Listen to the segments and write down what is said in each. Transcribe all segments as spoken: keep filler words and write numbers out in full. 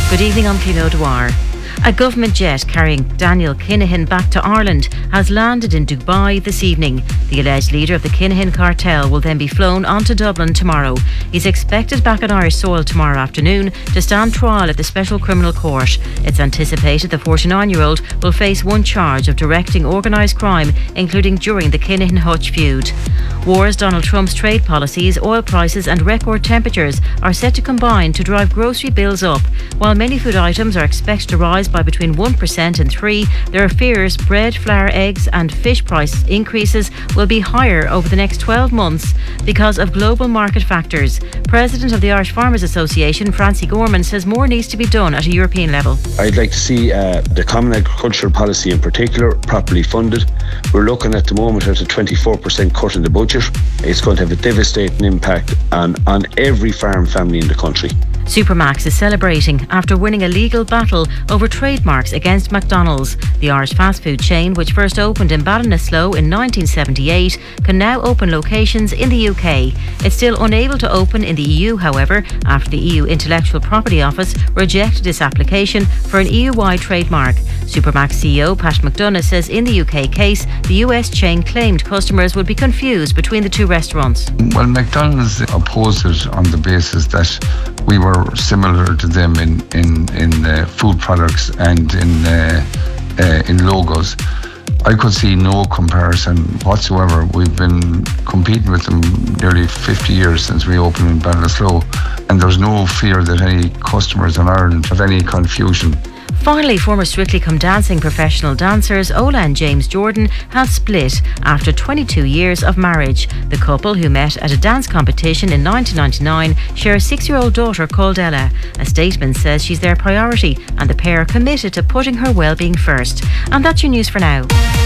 Good evening, I'm Cleo Dwyer. A government jet carrying Daniel Kinahan back to Ireland has landed in Dubai this evening. The alleged leader of the Kinahan cartel will then be flown on to Dublin tomorrow. He's expected back on Irish soil tomorrow afternoon to stand trial at the Special Criminal Court. It's anticipated the forty-nine-year-old will face one charge of directing organised crime, including during the Kinahan-Hutch feud. War's Donald Trump's trade policies, oil prices and record temperatures are set to combine to drive grocery bills up. While many food items are expected to rise by between one percent and three percent, there are fears bread, flour, eggs and fish price increases will be higher over the next twelve months because of global market factors. President of the Irish Farmers Association, Francie Gorman, says more needs to be done at a European level. I'd like to see uh, the Common Agricultural Policy in particular properly funded. We're looking at the moment at a twenty-four percent cut in the budget. It's going to have a devastating impact on, on every farm family in the country. Supermax is celebrating after winning a legal battle over trademarks against McDonald's. The Irish fast food chain, which first opened in Ballinasloe in nineteen seventy-eight, can now open locations in the U K. It's still unable to open in the E U, however, after the E U Intellectual Property Office rejected its application for an E U-wide trademark. Supermax C E O Pat McDonough says in the U K case, the U S chain claimed customers would be confused between the two restaurants. Well, McDonald's opposed it on the basis that we were similar to them in in in uh, food products and in uh, uh, in logos. I could see no comparison whatsoever. We've been competing with them nearly fifty years since we opened in Ballinasloe, and there's no fear that any customers in Ireland have any confusion. Finally, former Strictly Come Dancing professional dancers Ola and James Jordan have split after twenty-two years of marriage. The couple, who met at a dance competition in nineteen ninety-nine, share a six-year-old daughter called Ella. A statement says she's their priority and the pair are committed to putting her well-being first. And that's your news for now.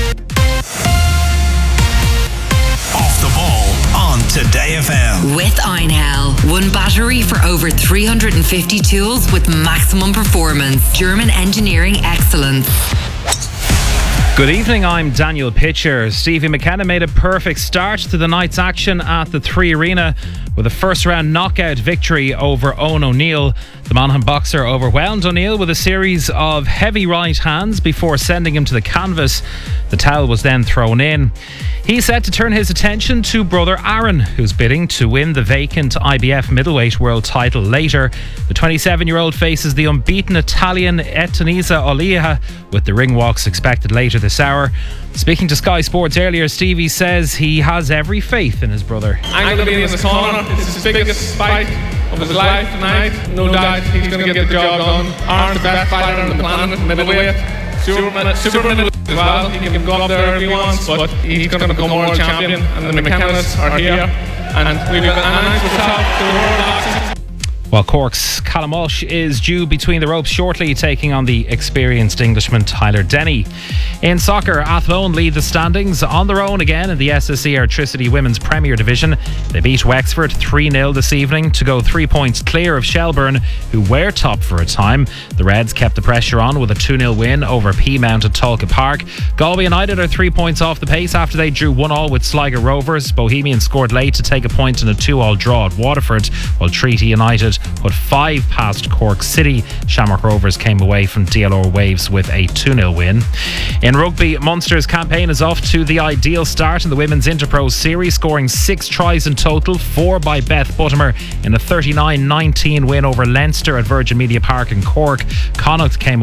Off the ball on Today F M. With Einhell. One battery for over three hundred fifty tools with maximum performance. German engineering excellence. Good evening, I'm Daniel Pitcher. Stevie McKenna made a perfect start to the night's action at the Three Arena with a first round knockout victory over Owen O'Neill. The Monaghan boxer overwhelmed O'Neill with a series of heavy right hands before sending him to the canvas. The towel was then thrown in. He's set to turn his attention to brother Aaron, who's bidding to win the vacant I B F middleweight world title later. The twenty-seven-year-old faces the unbeaten Italian Etenisa Olea, with the ring walks expected later this hour. Speaking to Sky Sports earlier, Stevie says he has every faith in his brother. I'm going to be in his corner. It's his biggest fight of his life tonight. No doubt he's going to get the job done. Aaron's the best fighter on the planet, middleweight. Superman, Superman as well. He can go up there if he wants, but he's going to become world champion. And the McKennas are here. And we've got announced ourselves to the world boxing. While Cork's Callum Walsh is due between the ropes shortly, taking on the experienced Englishman Tyler Denny. In soccer, Athlone lead the standings on their own again in the S S E Airtricity Women's Premier Division. They beat Wexford three nil this evening to go three points clear of Shelbourne, who were top for a time. The Reds kept the pressure on with a two nil win over Peamount at Tolka Park. Galway United are three points off the pace after they drew one all with Sligo Rovers. Bohemian scored late to take a point in a two all draw at Waterford, while Treaty United put five past Cork City. Shamrock Rovers came away from D L R Waves with a two nil win. In rugby, Munster's campaign is off to the ideal start in the Women's Interpro Series, scoring six tries in total, four by Beth Buttimer in a thirty-nine nineteen win over Leinster at Virgin Media Park in Cork. Connacht came